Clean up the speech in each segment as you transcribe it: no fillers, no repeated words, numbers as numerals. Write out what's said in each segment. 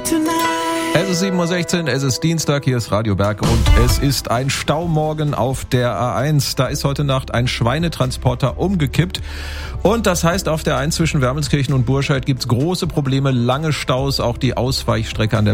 Es ist 7.16 Uhr, es ist Dienstag, hier ist Radio Berg und es ist ein Staumorgen auf der A1. Da ist heute Nacht ein Schweinetransporter umgekippt und das heißt, auf der A1 zwischen Wermelskirchen und Burscheid gibt's große Probleme, lange Staus. Auch die Ausweichstrecke an der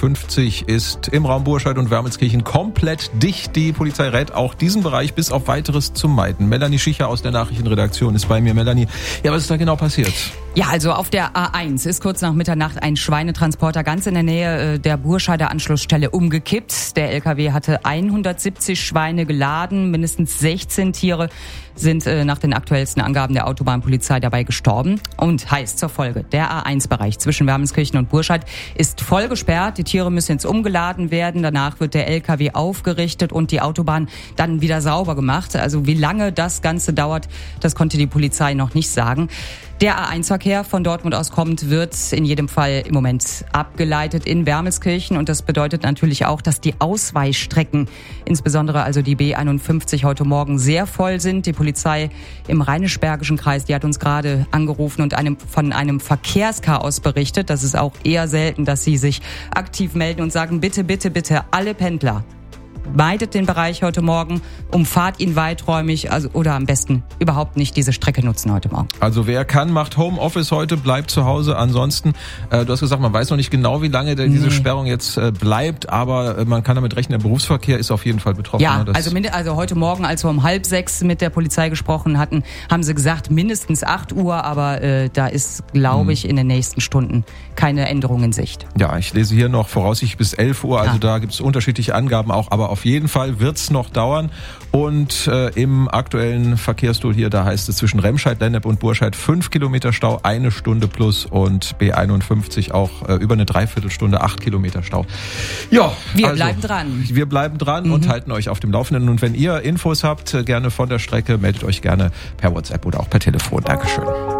B51 ist im Raum Burscheid und Wermelskirchen komplett dicht. Die Polizei rät auch diesen Bereich bis auf Weiteres zu meiden. Melanie Schicher aus der Nachrichtenredaktion ist bei mir. Melanie, ja, was ist da genau passiert? Ja, also auf der A1 ist kurz nach Mitternacht ein Schweinetransporter ganz in der Nähe der Burscheider Anschlussstelle umgekippt. Der LKW hatte 170 Schweine geladen, mindestens 16 Tiere sind nach den aktuellsten Angaben der Autobahnpolizei dabei gestorben. Und heißt zur Folge, der A1-Bereich zwischen Wermelskirchen und Burscheid ist voll gesperrt. Die Tiere müssen jetzt umgeladen werden. Danach wird der LKW aufgerichtet und die Autobahn dann wieder sauber gemacht. Also wie lange das Ganze dauert, das konnte die Polizei noch nicht sagen. Der A1-Verkehr von Dortmund aus kommt, wird in jedem Fall im Moment abgeleitet in Wermelskirchen. Und das bedeutet natürlich auch, dass die Ausweichstrecken, insbesondere also die B51 heute Morgen, sehr voll sind. Die Polizei im Rheinisch-Bergischen Kreis, die hat uns gerade angerufen und von einem Verkehrschaos berichtet. Das ist auch eher selten, dass sie sich aktiv melden und sagen, bitte, bitte, bitte, alle Pendler, meidet den Bereich heute Morgen, umfahrt ihn weiträumig, oder am besten überhaupt nicht diese Strecke nutzen heute Morgen. Also wer kann, macht Homeoffice heute, bleibt zu Hause. Ansonsten, du hast gesagt, man weiß noch nicht genau, wie lange diese Sperrung jetzt bleibt, aber man kann damit rechnen, der Berufsverkehr ist auf jeden Fall betroffen. Ja, also heute Morgen, als wir um 5:30 mit der Polizei gesprochen hatten, haben sie gesagt, mindestens 8 Uhr, aber da ist, glaube ich, in den nächsten Stunden keine Änderung in Sicht. Ja, ich lese hier noch voraussichtlich bis 11 Uhr, also da gibt es unterschiedliche Angaben auch, aber auf jeden Fall wird's noch dauern. Und im aktuellen Verkehrstool hier, da heißt es zwischen Remscheid, Lennep und Burscheid 5 Kilometer Stau, 1 Stunde plus und B51 auch über eine Dreiviertelstunde, 8 Kilometer Stau. Ja, wir bleiben dran. Wir bleiben dran und halten euch auf dem Laufenden. Und wenn ihr Infos habt, gerne von der Strecke, meldet euch gerne per WhatsApp oder auch per Telefon. Dankeschön.